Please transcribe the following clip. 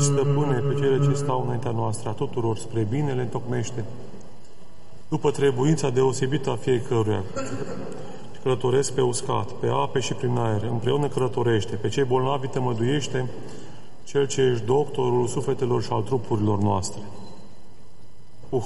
stăpâne, pe cele ce stau înaintea noastră, a tuturor spre bine le întocmește, după trebuința deosebită a fiecăruia. Călătoresc pe uscat, pe ape și prin aer, împreună călătorește, pe cei bolnavi tămăduiește, Cel ce ești doctorul sufletelor și al trupurilor noastre.